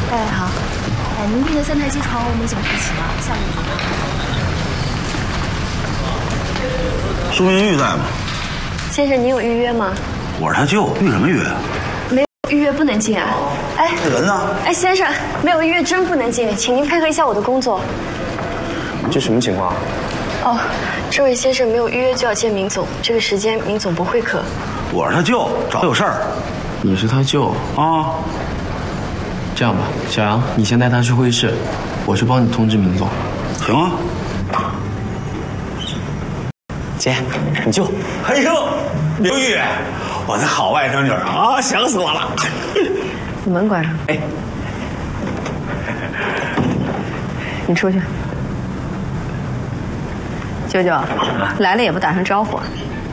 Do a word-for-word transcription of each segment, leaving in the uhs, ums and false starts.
哎，好。哎，您订的三台机床我们已经批齐了，下个月。 苏明玉在吗？ 先生，你有预约吗？ 我是他舅，预什么约？ 没有预约不能进啊。哎， 这人呢？ 哎，先生，没有预约真不能进，请您配合一下我的工作。 这什么情况？ 哦，这位先生没有预约就要见明总，这个时间明总不会客。 我是他舅，找他有事儿。 你是他舅啊？ 这样吧，小杨，你先带他去会议室，我去帮你通知明总。 行啊。 姐，你舅。 哎呦，明玉，我的好外甥女啊，想死我了。 把门关上。 哎， 你出去。舅舅，来了也不打声招呼。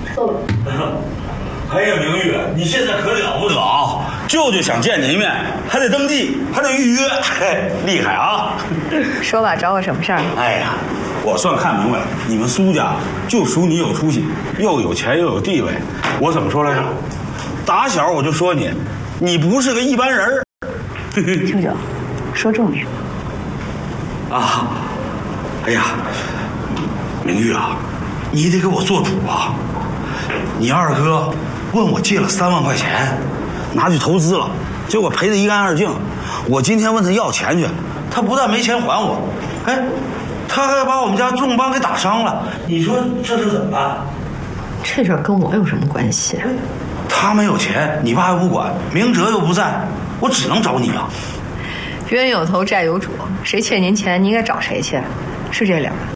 哎呀，明玉，你现在可了不得啊！舅舅想见你一面，还得登记，还得预约，嘿，厉害啊！ 说吧，找我什么事儿？ 哎呀，我算看明白了，你们苏家就属你有出息，又有钱又有地位。我怎么说来着？打小我就说你，你不是个一般人。 舅舅，说重点。 啊，哎呀，明玉啊，你得给我做主啊！你二哥问我借了三万块钱，拿去投资了，结果赔得一干二净。我今天问他要钱去，他不但没钱还我，哎，他还把我们家众帮给打伤了。你说这是怎么办？ 这事儿跟我有什么关系？ 他没有钱，你爸又不管，明哲又不在，我只能找你啊。 冤有头债有主，谁欠您钱，你应该找谁去，是这理儿吧？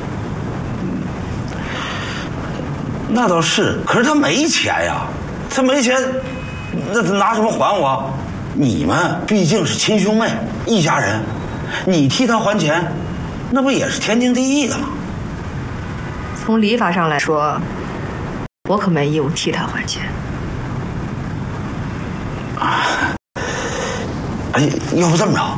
那倒是，可是他没钱呀，他没钱，那他拿什么还我？你们毕竟是亲兄妹，一家人，你替他还钱，那不也是天经地义的吗？ 从礼法上来说，我可没义务替他还钱。 啊，哎，要不这么着，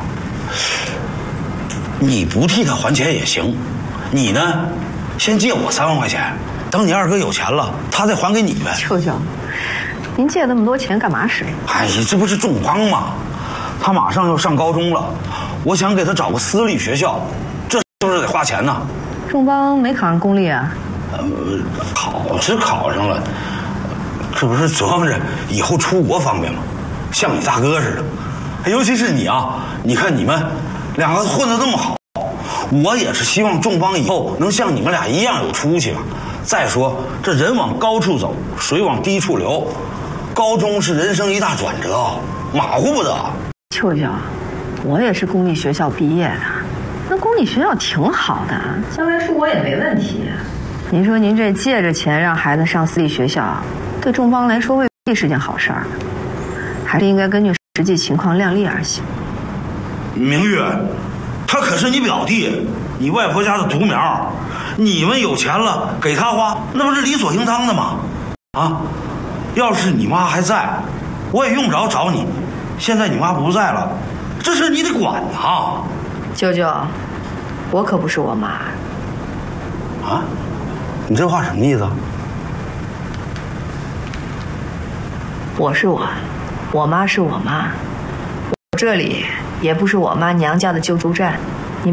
你不替他还钱也行，你呢，先借我三万块钱。等你二哥有钱了，他再还给你呗。 舅舅，您借那么多钱干嘛使？ 哎呀，这不是众帮吗？他马上要上高中了，我想给他找个私立学校，这是不是得花钱呢？ 众帮没考上公立啊？ 呃，考是考上了，这不是指望着以后出国方便吗？像你大哥似的，尤其是你啊，你看你们两个混得那么好，我也是希望众帮以后能像你们俩一样有出息吧。再说，这人往高处走，水往低处流，高中是人生一大转折，马虎不得。 舅舅，我也是公立学校毕业的，那公立学校挺好的，将来出国也没问题。您说您这借着钱让孩子上私立学校，对众帮来说未必是件好事儿，还是应该根据实际情况量力而行。 明玉，他可是你表弟，你外婆家的独苗。你们有钱了给他花，那不是理所应当的吗？啊，要是你妈还在，我也用不着找你。现在你妈不在了，这事你得管呐。 舅舅，我可不是我妈。 啊？你这话什么意思？ 我是我，我妈是我妈，我这里也不是我妈娘家的救助站。